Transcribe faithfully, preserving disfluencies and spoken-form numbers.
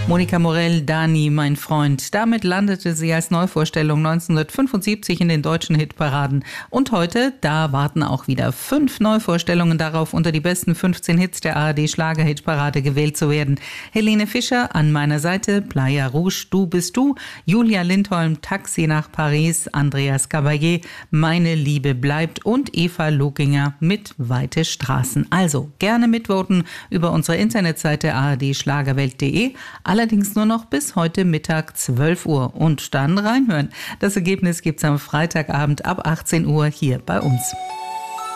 Monika Morell, Dani, mein Freund. Damit landete sie als Neuvorstellung neunzehnhundertfünfundsiebzig in den deutschen Hitparaden. Und heute, da warten auch wieder fünf Neuvorstellungen darauf, unter die besten fünfzehn Hits der A R D-Schlager-Hitparade gewählt zu werden. Helene Fischer an meiner Seite, Playa Rouge, Du bist du, Julia Lindholm, Taxi nach Paris, Andreas Caballé, Meine Liebe bleibt und Eva Loginger mit Weite Straßen. Also gerne mitvoten über unsere Internetseite a r d schlagerwelt punkt d e. Allerdings nur noch bis heute Mittag zwölf Uhr und dann reinhören. Das Ergebnis gibt's am Freitagabend ab achtzehn Uhr hier bei uns.